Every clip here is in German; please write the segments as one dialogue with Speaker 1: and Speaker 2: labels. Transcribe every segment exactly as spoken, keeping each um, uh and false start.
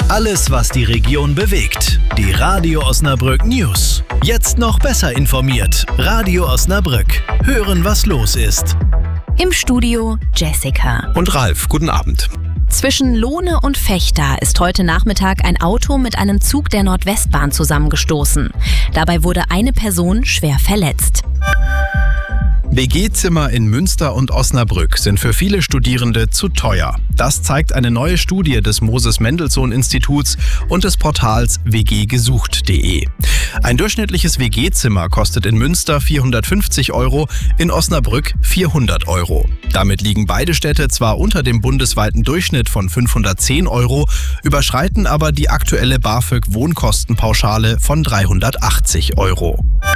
Speaker 1: Alles, was die Region bewegt. Die Radio Osnabrück News. Jetzt noch besser informiert. Radio Osnabrück. Hören, was los ist.
Speaker 2: Im Studio Jessica
Speaker 3: und Ralf. Guten Abend.
Speaker 2: Zwischen Lohne und Vechta ist heute Nachmittag ein Auto mit einem Zug der Nordwestbahn zusammengestoßen. Dabei wurde eine Person schwer verletzt.
Speaker 3: W G-Zimmer in Münster und Osnabrück sind für viele Studierende zu teuer. Das zeigt eine neue Studie des Moses-Mendelssohn-Instituts und des Portals w g gesucht punkt de. Ein durchschnittliches W G-Zimmer kostet in Münster vierhundertfünfzig Euro, in Osnabrück vierhundert Euro. Damit liegen beide Städte zwar unter dem bundesweiten Durchschnitt von fünfhundertzehn Euro, überschreiten aber die aktuelle BAföG-Wohnkostenpauschale von dreihundertachtzig Euro.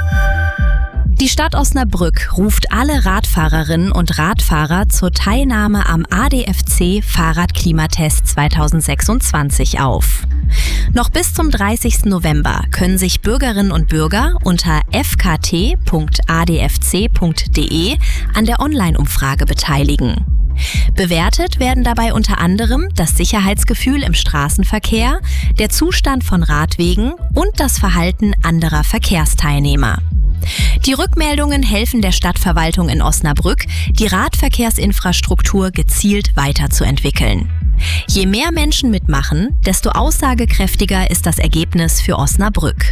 Speaker 2: Die Stadt Osnabrück ruft alle Radfahrerinnen und Radfahrer zur Teilnahme am A D F C Fahrradklimatest zweitausendsechsundzwanzig auf. Noch bis zum dreißigsten November können sich Bürgerinnen und Bürger unter f k t punkt a d f c punkt de an der Online-Umfrage beteiligen. Bewertet werden dabei unter anderem das Sicherheitsgefühl im Straßenverkehr, der Zustand von Radwegen und das Verhalten anderer Verkehrsteilnehmer. Die Rückmeldungen helfen der Stadtverwaltung in Osnabrück, die Radverkehrsinfrastruktur gezielt weiterzuentwickeln. Je mehr Menschen mitmachen, desto aussagekräftiger ist das Ergebnis für Osnabrück.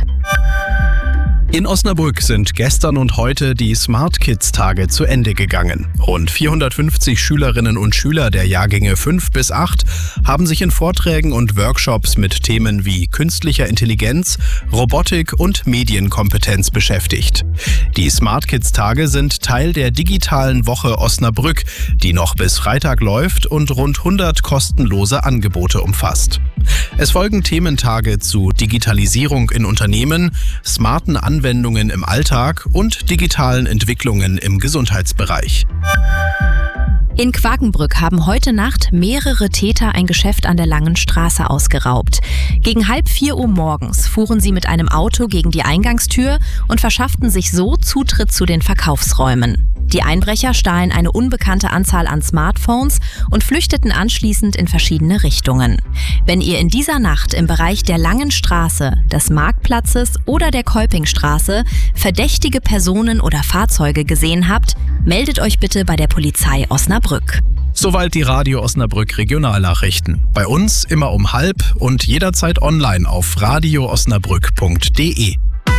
Speaker 3: In Osnabrück sind gestern und heute die Smart Kids Tage zu Ende gegangen. Rund vierhundertfünfzig Schülerinnen und Schüler der Jahrgänge fünf bis acht haben sich in Vorträgen und Workshops mit Themen wie künstlicher Intelligenz, Robotik und Medienkompetenz beschäftigt. Die Smart Kids Tage sind Teil der digitalen Woche Osnabrück, die noch bis Freitag läuft und rund hundert kostenlose Angebote umfasst. Es folgen Thementage zu Digitalisierung in Unternehmen, smarten Anwendungen im Alltag und digitalen Entwicklungen im Gesundheitsbereich.
Speaker 2: In Quakenbrück haben heute Nacht mehrere Täter ein Geschäft an der Langen Straße ausgeraubt. Gegen halb vier Uhr morgens fuhren sie mit einem Auto gegen die Eingangstür und verschafften sich so Zutritt zu den Verkaufsräumen. Die Einbrecher stahlen eine unbekannte Anzahl an Smartphones und flüchteten anschließend in verschiedene Richtungen. Wenn ihr in dieser Nacht im Bereich der Langen Straße, des Marktplatzes oder der Kolpingstraße verdächtige Personen oder Fahrzeuge gesehen habt, meldet euch bitte bei der Polizei Osnabrück.
Speaker 3: Soweit die Radio Osnabrück Regionalnachrichten. Bei uns immer um halb und jederzeit online auf radio osnabrück punkt de.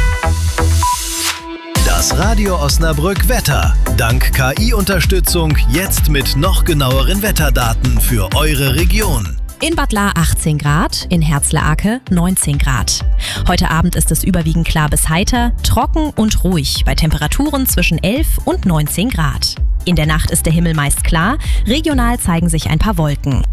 Speaker 1: Das Radio Osnabrück Wetter. Dank K I-Unterstützung jetzt mit noch genaueren Wetterdaten für eure Region.
Speaker 2: In Bad Lahr achtzehn Grad, in Herzler-Ake neunzehn Grad. Heute Abend ist es überwiegend klar bis heiter, trocken und ruhig bei Temperaturen zwischen elf und neunzehn Grad. In der Nacht ist der Himmel meist klar, regional zeigen sich ein paar Wolken.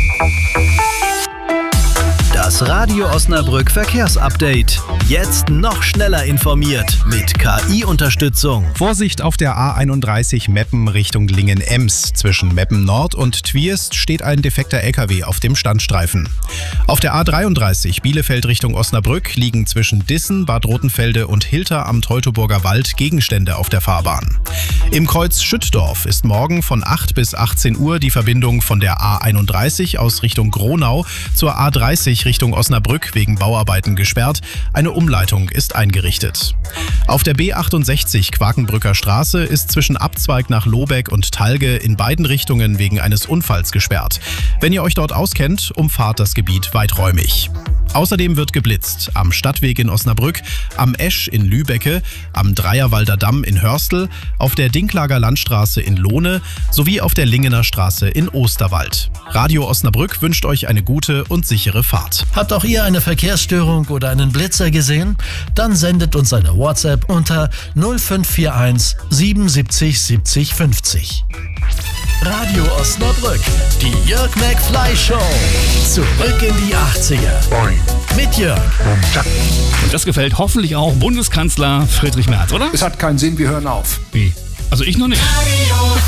Speaker 1: Das Radio Osnabrück Verkehrsupdate. Jetzt noch schneller informiert mit K I-Unterstützung.
Speaker 3: Vorsicht auf der A einunddreißig Meppen Richtung Lingen-Ems. Zwischen Meppen Nord und Twiest steht ein defekter L K W auf dem Standstreifen. Auf der A dreiunddreißig Bielefeld Richtung Osnabrück liegen zwischen Dissen, Bad Rotenfelde und Hilter am Teutoburger Wald Gegenstände auf der Fahrbahn. Im Kreuz Schüttdorf ist morgen von acht bis achtzehn Uhr die Verbindung von der A einunddreißig aus Richtung Gronau zur A dreißig Richtung Osnabrück wegen Bauarbeiten gesperrt. Eine Umleitung ist eingerichtet. Auf der B achtundsechzig Quakenbrücker Straße ist zwischen Abzweig nach Lobeck und Talge in beiden Richtungen wegen eines Unfalls gesperrt. Wenn ihr euch dort auskennt, umfahrt das Gebiet weiträumig. Außerdem wird geblitzt am Stadtweg in Osnabrück, am Esch in Lübecke, am Dreierwalder Damm in Hörstel, auf der Dinklager Landstraße in Lohne sowie auf der Lingener Straße in Osterwald. Radio Osnabrück wünscht euch eine gute und sichere Fahrt.
Speaker 4: Habt auch ihr eine Verkehrsstörung oder einen Blitzer gesehen? Dann sendet uns eine WhatsApp unter null fünf vier eins siebenundsiebzig siebzig fünfzig. Radio Osnabrück, die Jörg McFly Show. Zurück in die achtziger. Mit Jörg.
Speaker 5: Und das gefällt hoffentlich auch Bundeskanzler Friedrich Merz, oder?
Speaker 6: Es hat keinen Sinn, wir hören auf.
Speaker 5: Wie? Also ich noch nicht.
Speaker 4: Radio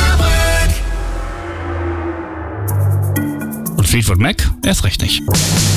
Speaker 4: Osnabrück.
Speaker 5: Und Fleetwood Mac erst recht nicht.